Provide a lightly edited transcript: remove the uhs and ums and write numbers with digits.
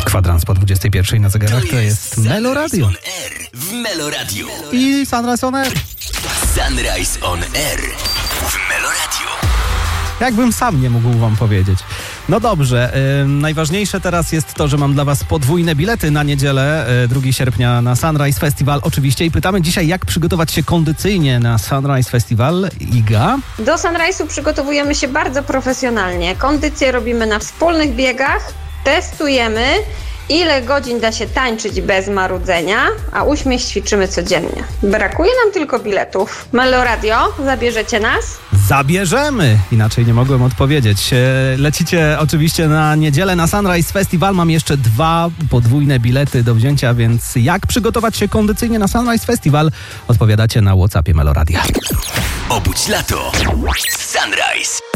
Kwadrans po 21 na zegarach to jest Melo Radio. On Air w Melo Radio. I Sunrise on Air. Sunrise on Air w Melo Radio. Jakbym sam nie mógł wam powiedzieć. No dobrze, najważniejsze teraz jest to, że mam dla was podwójne bilety na niedzielę, 2 sierpnia na Sunrise Festival oczywiście i pytamy dzisiaj, jak przygotować się kondycyjnie na Sunrise Festival. Iga? Do Sunrise'u przygotowujemy się bardzo profesjonalnie. Kondycję robimy na wspólnych biegach, testujemy, ile godzin da się tańczyć bez marudzenia, a uśmiech ćwiczymy codziennie. Brakuje nam tylko biletów. Melo Radio, zabierzecie nas? Zabierzemy! Inaczej nie mogłem odpowiedzieć. Lecicie oczywiście na niedzielę na Sunrise Festival. Mam jeszcze 2 podwójne bilety do wzięcia, więc jak przygotować się kondycyjnie na Sunrise Festival? Odpowiadacie na WhatsAppie Melo Radia. Obudź lato. Sunrise.